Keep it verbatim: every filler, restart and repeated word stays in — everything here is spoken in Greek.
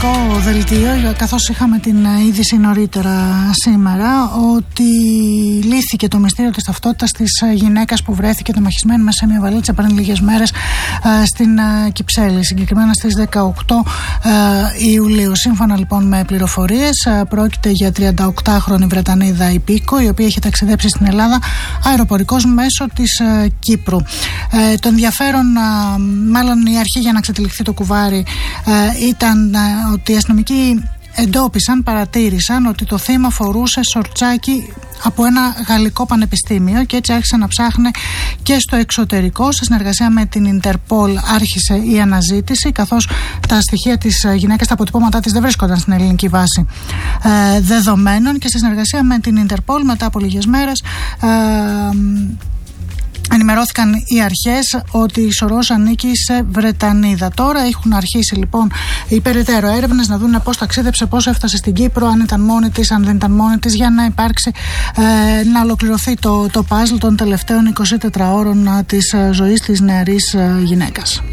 ελληνικό δελτίο, καθώς είχαμε την είδηση νωρίτερα σήμερα ότι λύθηκε το μυστήριο της ταυτότητας της γυναίκας που βρέθηκε τεμαχισμένη μέσα σε μια βαλίτσα πριν λίγες μέρες στην Κυψέλη, συγκεκριμένα στις δεκαοκτώ Ιουλίου. Σύμφωνα λοιπόν με πληροφορίες, πρόκειται για τριανταοκτάχρονη Βρετανίδα υπήκο, η οποία έχει ταξιδέψει στην Ελλάδα αεροπορικός μέσω της Κύπρου. Ε, το ενδιαφέρον, μάλλον η αρχή για να ξετυλιχθεί το κουβάρι, ε, ήταν ε, ότι οι αστυνομικοί εντόπισαν, παρατήρησαν ότι το θύμα φορούσε σορτσάκι από ένα γαλλικό πανεπιστήμιο και έτσι άρχισε να ψάχνει και στο εξωτερικό. Σε συνεργασία με την Ιντερπολ άρχισε η αναζήτηση, καθώς τα στοιχεία της γυναίκας, τα αποτυπώματά της δεν βρίσκονταν στην ελληνική βάση ε, δεδομένων, και σε συνεργασία με την Ιντερπολ μετά από λίγες μέρες ε, ενημερώθηκαν οι αρχές ότι η Σορός ανήκει σε Βρετανίδα. Τώρα έχουν αρχίσει λοιπόν οι περαιτέρω έρευνες να δουν πώς ταξίδεψε, πώς έφτασε στην Κύπρο, αν ήταν μόνη της, αν δεν ήταν μόνη της, για να υπάρξει, ε, να ολοκληρωθεί το, το παζλ των τελευταίων εικοσιτετρών ώρων της ζωής της νεαρής γυναίκας.